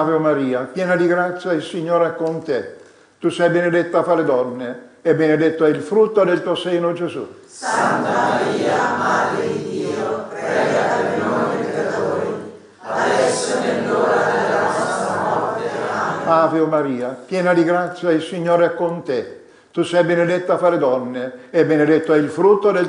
Ave Maria, piena di grazia, il Signore è con te. Tu sei benedetta fra le donne e benedetto è il frutto del tuo seno, Gesù. Santa Maria, Madre di Dio, prega per noi peccatori, adesso è nell'ora della nostra morte. Amen. Ave Maria, piena di grazia, il Signore è con te. Tu sei benedetta fra le donne e benedetto è il frutto del